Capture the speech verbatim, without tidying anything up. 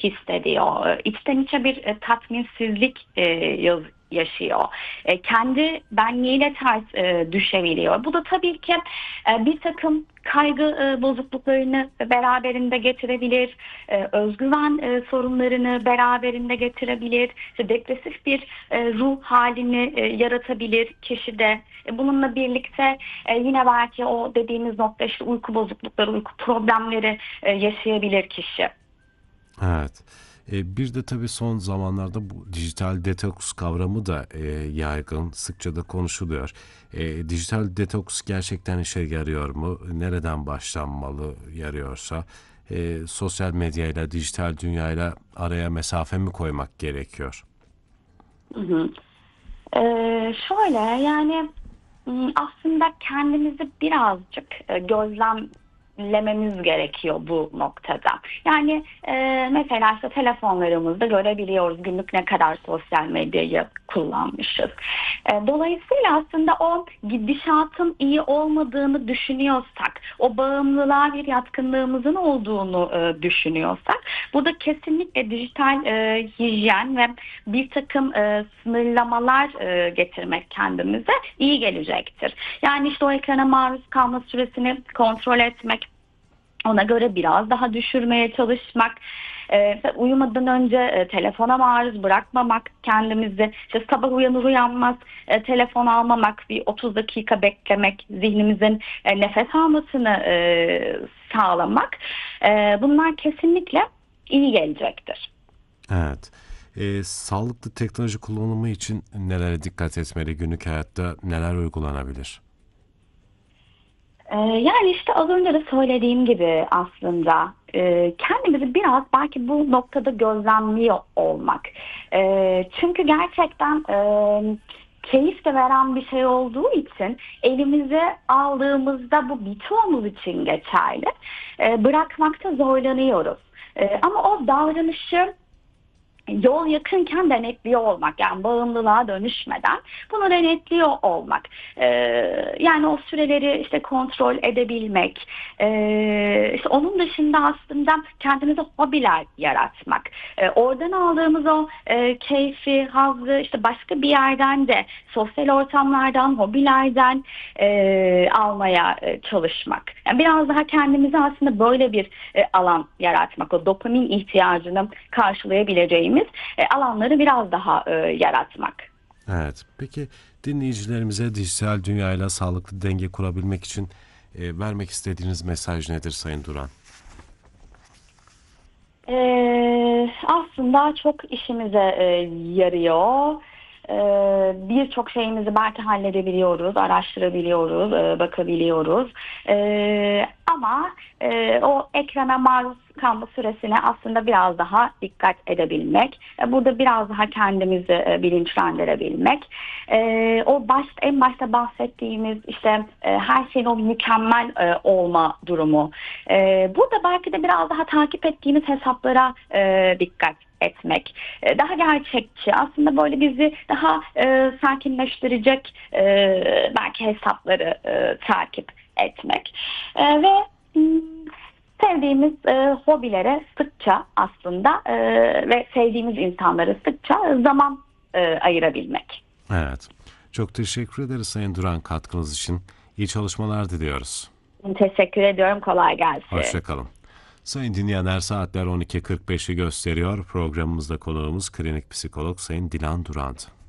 hissediyor. E, içten içe bir e, tatminsizlik e, yaz- yaşıyor. E, kendi benliğiyle ters e, düşebiliyor. Bu da tabii ki e, bir takım kaygı e, bozukluklarını beraberinde getirebilir, e, özgüven e, sorunlarını beraberinde getirebilir, işte depresif bir e, ruh halini e, yaratabilir kişide. E, bununla birlikte e, yine belki o dediğimiz nokta işte uyku bozuklukları, uyku problemleri e, yaşayabilir kişi. Evet. E, bir de tabii son zamanlarda bu dijital detoks kavramı da e, yaygın, sıkça da konuşuluyor. E, dijital detoks gerçekten işe yarıyor mu? Nereden başlanmalı yarıyorsa? E, sosyal medyayla, dijital dünyayla araya mesafe mi koymak gerekiyor? Hı hı. E, şöyle yani m, aslında kendimizi birazcık e, gözlemlememiz gerekiyor bu noktada. Yani e, mesela işte telefonlarımızda görebiliyoruz günlük ne kadar sosyal medyayı kullanmışız. E, dolayısıyla aslında o gidişatın iyi olmadığını düşünüyorsak, o bağımlılığa bir yatkınlığımızın olduğunu e, düşünüyorsak, burada kesinlikle dijital e, hijyen ve bir takım e, sınırlamalar e, getirmek kendimize iyi gelecektir. Yani işte o ekrana maruz kalma süresini kontrol etmek, ona göre biraz daha düşürmeye çalışmak, e, uyumadan önce e, telefona maruz bırakmamak kendimizi, işte sabah uyanır uyanmaz e, telefon almamak, bir otuz dakika beklemek, zihnimizin e, nefes almasını e, sağlamak, e, bunlar kesinlikle iyi gelecektir. Evet. E, sağlıklı teknoloji kullanımı için nelere dikkat etmeli? Günlük hayatta neler uygulanabilir? Ee, Yani işte az önce de söylediğim gibi aslında e, kendimizi biraz belki bu noktada gözlemliyor olmak. E, çünkü gerçekten e, keyif de veren bir şey olduğu için elimize aldığımızda bu birçoğumuz için geçerli. E, bırakmakta zorlanıyoruz. E, ama o davranışı yol yakınken denetliyor olmak, yani bağımlılığa dönüşmeden bunu denetliyor olmak, ee, yani o süreleri işte kontrol edebilmek, ee, işte onun dışında aslında kendimize hobiler yaratmak, Ee, oradan aldığımız o e, keyfi, hazzı işte başka bir yerden de, sosyal ortamlardan, hobilerden e, almaya e, çalışmak. Yani biraz daha kendimize aslında böyle bir e, alan yaratmak, o dopamin ihtiyacını karşılayabileceğimiz e, alanları biraz daha e, yaratmak. Evet. Peki dinleyicilerimize dijital dünyayla sağlıklı denge kurabilmek için e, vermek istediğiniz mesaj nedir Sayın Duran? E, Aslında çok işimize e, yarıyor. E, Birçok şeyimizi belki halledebiliyoruz, araştırabiliyoruz, e, bakabiliyoruz. E, ama e, o ekrana maruz kalma süresine aslında biraz daha dikkat edebilmek, e, burada biraz daha kendimizi e, bilinçlendirebilmek, e, o baş, en başta bahsettiğimiz işte e, her şeyin o mükemmel e, olma durumu. E, burada belki de biraz daha takip ettiğimiz hesaplara e, dikkat etmek, E, daha gerçekçi, aslında böyle bizi daha e, sakinleştirecek e, belki hesapları e, takip etmek. E, ve m, sevdiğimiz e, hobilere sıkça aslında e, ve sevdiğimiz insanlara sıkça zaman e, ayırabilmek. Evet. Çok teşekkür ederiz Sayın Duran katkınız için. İyi çalışmalar diliyoruz. Teşekkür ediyorum. Kolay gelsin. Hoşçakalın. Sayın dinleyenler saatler on iki kırk beşi gösteriyor. Programımızda konuğumuz klinik psikolog Sayın Dilan Duran'dı.